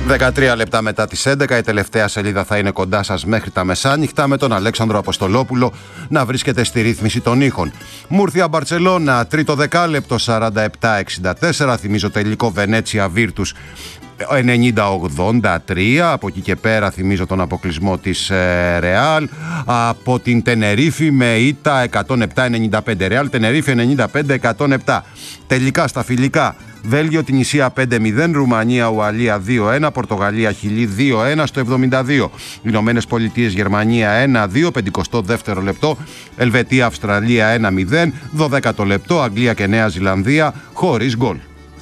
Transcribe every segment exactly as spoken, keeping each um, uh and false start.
δεκατρία λεπτά μετά τις έντεκα, η τελευταία σελίδα θα είναι κοντά σας μέχρι τα μεσάνυχτα, με τον Αλέξανδρο Αποστολόπουλο να βρίσκεται στη ρύθμιση των ήχων. Μούρθια Μπαρτσελώνα, τρίτο δεκάλεπτο, σαράντα επτά εξήντα τέσσερα. Θυμίζω τελικό Βενέτσια Βίρτους ενενήντα ογδόντα τρία. Από εκεί και πέρα θυμίζω τον αποκλεισμό της Ρεάλ από την Τενερίφη με ήττα εκατόν επτά ενενήντα πέντε. Ρεάλ Τενερίφη ενενήντα πέντε εκατόν επτά. Τελικά στα φιλικά: Βέλγιο Τινησία πέντε μηδέν, Ρουμανία Ουαλία δύο ένα, Πορτογαλία Χιλή δύο ένα στο εβδομήντα δύο, Ηνωμένες Πολιτείες Γερμανία ένα δύο, πενηκοστό δεύτερο λεπτό, Ελβετία Αυστραλία ένα μηδέν, δωδέκατο λεπτό, Αγγλία και Νέα Ζηλανδία χωρίς γκολ.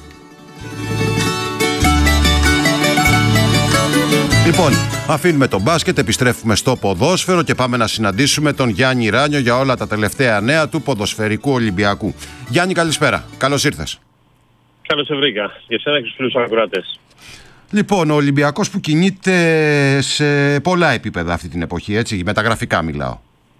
Λοιπόν, αφήνουμε τον μπάσκετ, επιστρέφουμε στο ποδόσφαιρο και πάμε να συναντήσουμε τον Γιάννη Ράνιο για όλα τα τελευταία νέα του ποδοσφαιρικού Ολυμπιακού. Γιάννη, καλησπέρα. Καλώς ήρθες. Καλώς σε βρήκα. Για σένα και στους φίλους ακροατές. Λοιπόν, ο Ολυμπιακός που κινείται σε πολλά επίπεδα αυτή την εποχή, έτσι, μεταγραφικά μιλάω.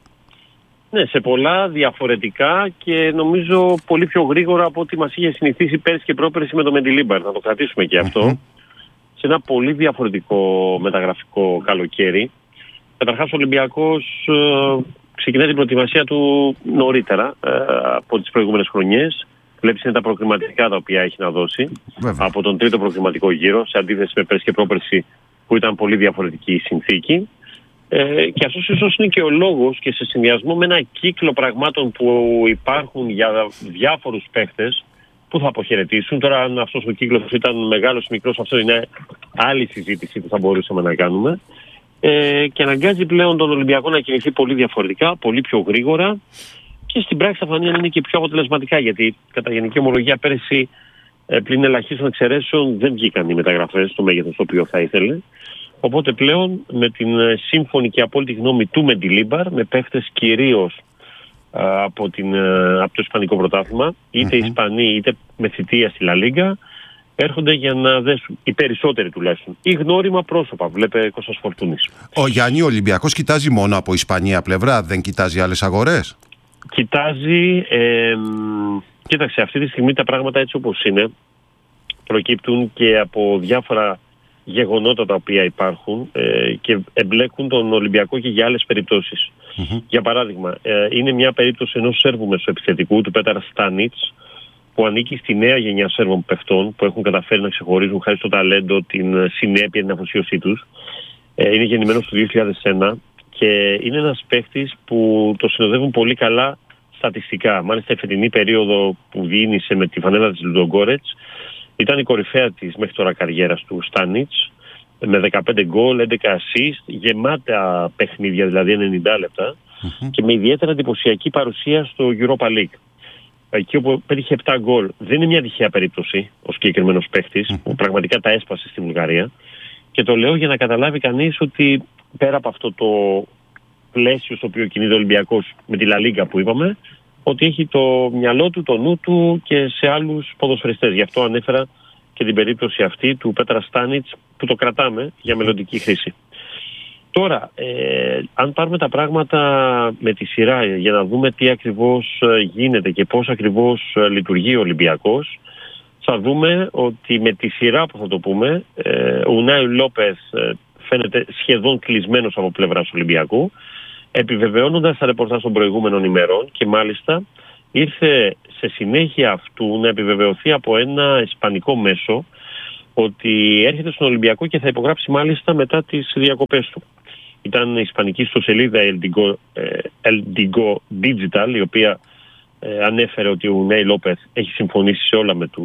Ναι, σε πολλά διαφορετικά και νομίζω πολύ πιο γρήγορα από ό,τι μας είχε συνηθίσει πέρσι και πρόπερσι με το Μεντιλίμπαρ. Να το κρατήσουμε και αυτό. Mm-hmm. Σε ένα πολύ διαφορετικό μεταγραφικό καλοκαίρι. Καταρχάς ο Ολυμπιακός ε, ξεκινάει την προετοιμασία του νωρίτερα ε, από τις προηγούμενες χρονιές. Βλέπεις είναι τα προκριματικά τα οποία έχει να δώσει. Βέβαια. Από τον τρίτο προκριματικό γύρο, σε αντίθεση με πέρσι και πρόπερσι που ήταν πολύ διαφορετική η συνθήκη. Ε, και αυτός ίσως είναι και ο λόγος, και σε συνδυασμό με ένα κύκλο πραγμάτων που υπάρχουν για διάφορους παίχτες που θα αποχαιρετήσουν. Τώρα, αν αυτός ο κύκλος ήταν μεγάλος ή μικρός, αυτό είναι άλλη συζήτηση που θα μπορούσαμε να κάνουμε. Ε, και αναγκάζει πλέον τον Ολυμπιακό να κινηθεί πολύ διαφορετικά, πολύ πιο γρήγορα. Και στην πράξη θα φανεί να είναι και πιο αποτελεσματικά, γιατί κατά γενική ομολογία πέρυσι πλην ελαχίστων εξαιρέσεων δεν βγήκαν οι μεταγραφές στο μέγεθος το οποίο θα ήθελε. Οπότε πλέον με την σύμφωνη και απόλυτη γνώμη του Μεντιλίμπαρ, με παίχτες κυρίως α, από, την, α, από το Ισπανικό πρωτάθλημα, είτε mm-hmm. Ισπανοί είτε με θητεία στη Λα Λίγκα, έρχονται για να δέσουν, οι περισσότεροι τουλάχιστον, ή γνώριμα πρόσωπα. Βλέπε Κώστας Φορτούνης. Ο Γιάννη, ο Ολυμπιακός κοιτάζει μόνο από Ισπανία πλευρά, δεν κοιτάζει άλλες αγορές? Κοιτάζει, ε, κοίταξε, αυτή τη στιγμή τα πράγματα έτσι όπως είναι προκύπτουν και από διάφορα γεγονότα τα οποία υπάρχουν ε, και εμπλέκουν τον Ολυμπιακό και για άλλες περιπτώσεις. Mm-hmm. Για παράδειγμα, ε, είναι μια περίπτωση ενός Σέρβου μεσοεπιθετικού, του Πέτρα Στάνιτς, που ανήκει στη νέα γενιά Σέρβων παιχτών που έχουν καταφέρει να ξεχωρίζουν χάρη στο ταλέντο, την συνέπεια, την αφοσίωσή τους. Ε, είναι γεννημένος το δύο χιλιάδες ένα. Και είναι ένας παίχτης που το συνοδεύουν πολύ καλά στατιστικά. Μάλιστα η φετινή περίοδο που διήνυσε με τη φανέλα της Λουντογκόρετς ήταν η κορυφαία της μέχρι τώρα καριέρας του Στάνιτς, με δεκαπέντε γκολ, έντεκα assist, γεμάτα παιχνίδια, δηλαδή ενενήντα λεπτά, mm-hmm. και με ιδιαίτερα εντυπωσιακή παρουσία στο Europa League. Εκεί όπου πέτυχε επτά γκολ. Δεν είναι μια τυχαία περίπτωση ο συγκεκριμένος παίχτης, mm-hmm. που πραγματικά τα έσπασε στη Βουλγαρία. Και το λέω για να καταλάβει κανείς ότι πέρα από αυτό το πλαίσιο στο οποίο κινείται ο Ολυμπιακός με τη Λα Λίγκα που είπαμε, ότι έχει το μυαλό του, το νου του και σε άλλους ποδοσφαιριστές. Γι' αυτό ανέφερα και την περίπτωση αυτή του Πέτρα Στάνιτς που το κρατάμε για μελλοντική χρήση. Τώρα, ε, αν πάρουμε τα πράγματα με τη σειρά για να δούμε τι ακριβώς γίνεται και πώς ακριβώς λειτουργεί ο Ολυμπιακός, θα δούμε ότι με τη σειρά που θα το πούμε, ο Ουνάι Λόπεθ φαίνεται σχεδόν κλεισμένος από πλευράς Ολυμπιακού, επιβεβαιώνοντας τα ρεπορτάζ των προηγούμενων ημερών, και μάλιστα ήρθε σε συνέχεια αυτού να επιβεβαιωθεί από ένα ισπανικό μέσο ότι έρχεται στον Ολυμπιακό και θα υπογράψει μάλιστα μετά τις διακοπές του. Ήταν η ισπανική ιστοσελίδα El Digo Digital, η οποία ανέφερε ότι ο Ουνάι Λόπεθ έχει συμφωνήσει σε όλα με του